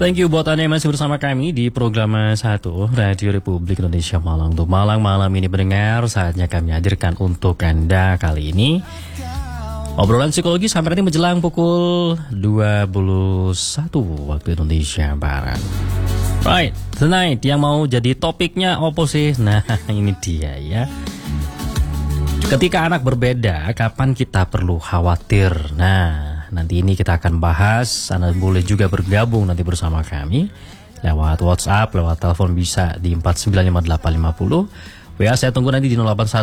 Thank you buat Anda yang masih bersama kami di program 1 Radio Republik Indonesia Malang. Untuk malam ini pendengar, saatnya kami hadirkan untuk Anda kali ini obrolan psikologi sampai nanti menjelang pukul 21 waktu Indonesia Barat. Right, tonight yang mau jadi topiknya opo sih? Nah, ini dia ya. Ketika anak berbeda, kapan kita perlu khawatir? Nah, nanti ini kita akan bahas. Anda boleh juga bergabung nanti bersama kami lewat WhatsApp, lewat telepon bisa di 495850. WA saya tunggu nanti di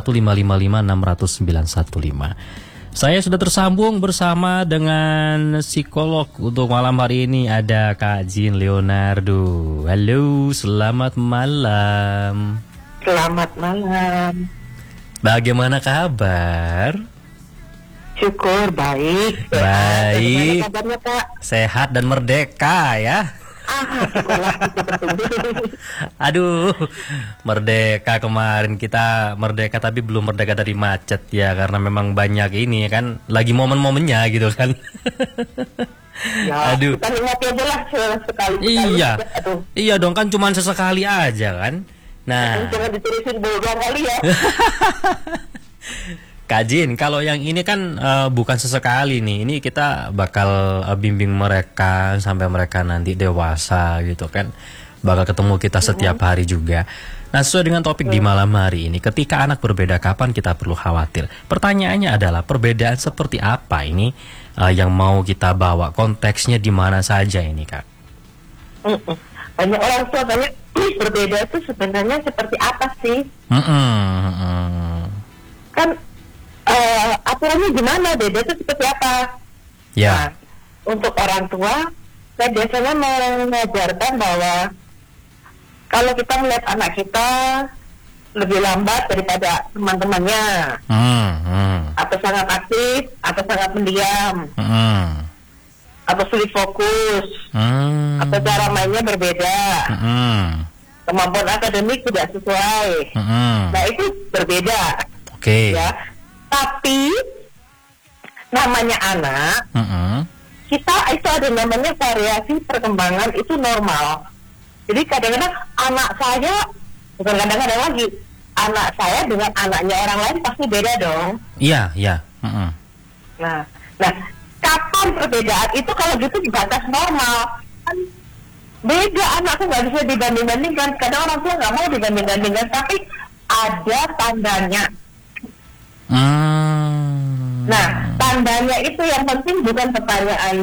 081555600915. Saya sudah tersambung bersama dengan psikolog untuk malam hari ini, ada Kak Jin Leonardo. Halo, selamat malam. Selamat malam. Bagaimana kabar? Syukur baik. Baik. Bagaimana kabarnya, Kak? Sehat dan merdeka ya. Syukurlah itu penting. Aduh, merdeka kemarin kita merdeka tapi belum merdeka dari macet ya, karena memang banyak ini kan lagi momen-momennya gitu kan. Ya, Aduh. kita ingat aja lah sekali. Iya. Aduh. Iya dong, kan cuma sesekali aja kan. Nah, Jangan ditulisin berulang kali ya. Kak Jin, kalau yang ini kan bukan sesekali nih. Ini kita bakal bimbing mereka sampai mereka nanti dewasa gitu kan. Bakal ketemu kita setiap hari juga. Nah, sesuai dengan topik di malam hari ini, ketika anak berbeda, kapan kita perlu khawatir? Pertanyaannya adalah, perbedaan seperti apa ini yang mau kita bawa? Konteksnya di mana saja ini, Kak? Banyak orang tua banyak berbeda itu sebenarnya seperti apa sih? Kan aturannya gimana? Beda itu seperti apa? Ya. Nah, untuk orang tua, saya biasanya mengajarkan bahwa kalau kita melihat anak kita lebih lambat daripada teman-temannya, atau sangat aktif, atau sangat pendiam, atau sulit fokus, atau cara mainnya berbeda, kemampuan akademik tidak sesuai, nah itu berbeda. Oke. Ya, tapi namanya anak, kita itu ada namanya variasi perkembangan, itu normal. Jadi kadang-kadang anak saya, bukan kadang-kadang lagi, anak saya dengan anaknya orang lain pasti beda dong. Iya, iya. Nah, kapan perbedaan itu kalau gitu di batas normal? Kan beda, anak tuh nggak bisa dibanding-bandingkan. Kadang orang tua nggak mau dibanding-bandingkan, tapi ada tandanya. Nah, tandanya itu yang penting bukan pertanyaannya